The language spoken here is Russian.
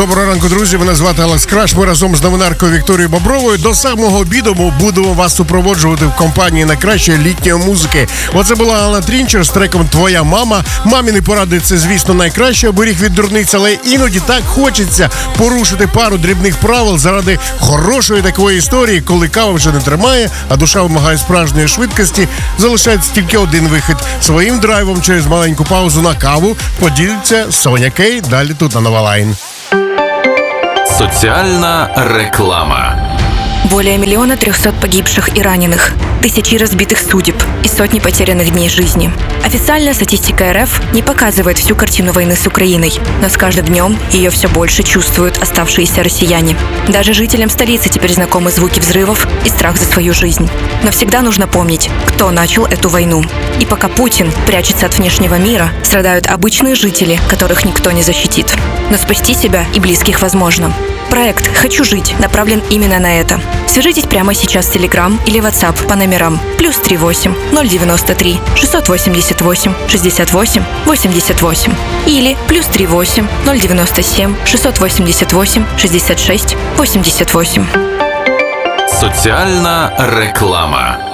Доброго ранку, друзі. Мене звати Алекс Краш. Ми разом з новинаркою Вікторією Бобровою до самого обіду будемо вас супроводжувати в компанії найкращої літньої музики. Оце була Алла Трінчер з треком «Твоя мама». Маміни поради – це, звісно, найкраще оберіг від дурниць, але іноді так хочеться порушити пару дрібних правил заради хорошої такої історії, коли кава вже не тримає, а душа вимагає справжньої швидкості. Залишається тільки один вихід. Своїм драйвом через маленьку паузу на каву поділиться Соня Кей. Далі тут на Нова Лайн. Социальная реклама. Более 1 300 000 погибших и раненых, тысячи разбитых судеб и сотни потерянных дней жизни. Официальная статистика РФ не показывает всю картину войны с Украиной, но с каждым днем ее все больше чувствуют оставшиеся россияне. Даже жителям столицы теперь знакомы звуки взрывов и страх за свою жизнь. Но всегда нужно помнить, кто начал эту войну. И пока Путин прячется от внешнего мира, страдают обычные жители, которых никто не защитит. Но спасти себя и близких возможно. Проект «Хочу жить» направлен именно на это. Свяжитесь прямо сейчас в Telegram или WhatsApp по номерам +38 093 688 68 88 или +38 097 688 66 88. Социальная реклама.